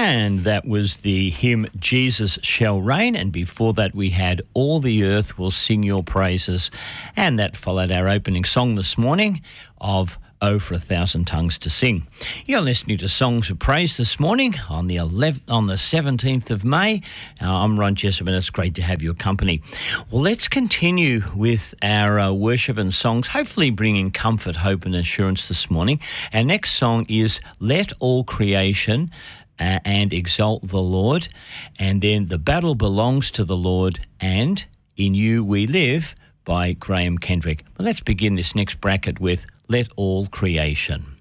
And that was the hymn Jesus Shall Reign, and before that we had All the Earth Will Sing Your Praises, and that followed our opening song this morning of Oh, for a Thousand Tongues to Sing. You're listening to Songs of Praise this morning on the 17th of May. I'm Ron Jessup, and it's great to have your company. Well, let's continue with our worship and songs, hopefully bringing comfort, hope and assurance this morning. Our next song is Let All Creation and Exalt the Lord, and then The Battle Belongs to the Lord and In You We Live by Graham Kendrick. Well, let's begin this next bracket with Let All Creation.